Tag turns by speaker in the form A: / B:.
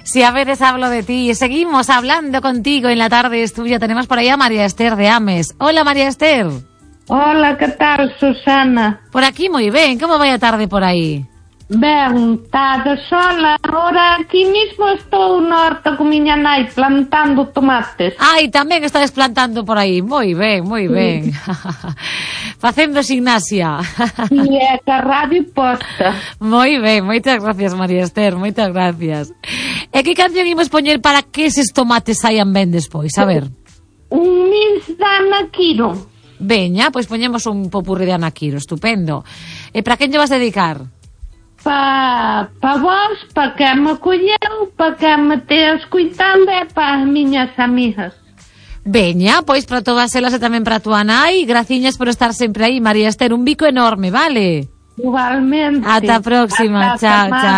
A: Si a veces hablo de ti. Seguimos hablando contigo en la tarde es tuya. Tenemos por ahí a María Esther de Ames. Hola, María Esther.
B: Hola, que tal, Susana?
A: Por aquí moi ben. Como vai a tarde por aí?
B: Ben, está de sol. Agora aquí mismo estou no horto con miña nai plantando tomates.
A: Ai, tamén estades plantando por aí. Moi ben, moi ben. Facendo gimnasia.
B: E é que a radio posta.
A: Moi ben, moitas gracias, María Esther, moitas gracias. E que canción imos poñer para que eses tomates saian ben despois? A ver.
B: Un mix da Ana Quiro.
A: Veña, pois poñemos un popurrí de Ana Quiro, estupendo. E para quen lle vas dedicar?
B: Pa vos, pa que me colleu, pa que me te escuitando e pa as miñas amigas.
A: Veña, pois para todas elas e tamén para a túa nai. Graciñas por estar sempre aí, María Esther. Un bico enorme, vale?
B: Igualmente.
A: Ata a próxima, chao, chao.